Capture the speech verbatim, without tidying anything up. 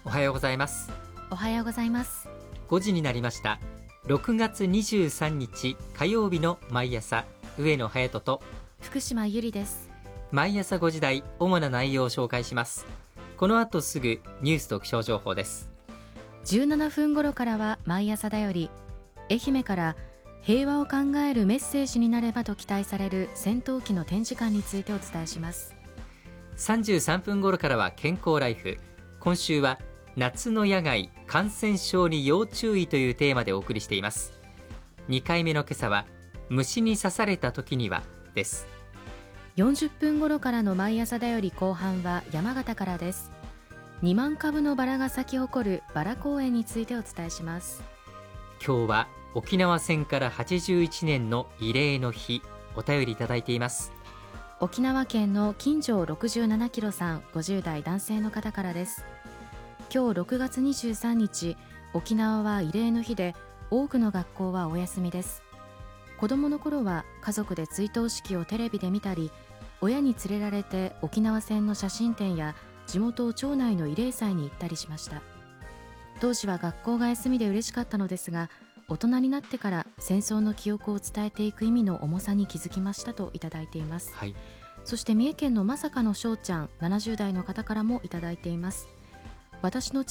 おはようございます。 おはようございます。 ごじになりました。ろくがつにじゅうさんにち火曜日の毎朝、上野隼人と福島ゆりです。 毎朝ごじ台、主な内容を紹介します。この後すぐニュースと気象情報です。 じゅうななふん頃からは毎朝だより、愛媛から平和を考えるメッセージになればと期待される戦闘機の展示館についてお伝えします。 さんじゅうさんぷん頃からは健康ライフ。今週は夏の野外感染症に要注意というテーマでお送りしています。にかいめの今朝は虫に刺された時にはです。 よんじゅっぷん頃からの毎朝だより後半は山形からです。にまんかぶのバラが咲き誇るバラ公園についてお伝えします。 今日は沖縄戦からはちじゅういちねんの慰霊の日、お便りいただいています。 沖縄県の金城ろくじゅうななキロさん、ごじゅう代男性の方からです。今日ろくがつにじゅうさんにち、沖縄は慰霊の日で多くの学校はお休みです。子供の頃は家族で追悼式をテレビで見たり、親に連れられて沖縄戦の写真展や地元町内の慰霊祭に行ったりしました。当時は学校が休みで嬉しかったのですが、大人になってから戦争の記憶を伝えていく意味の重さに気づきましたといただいています、 はい、 そして三重県のまさかのしょうちゃんななじゅう代の方からもいただいています。私の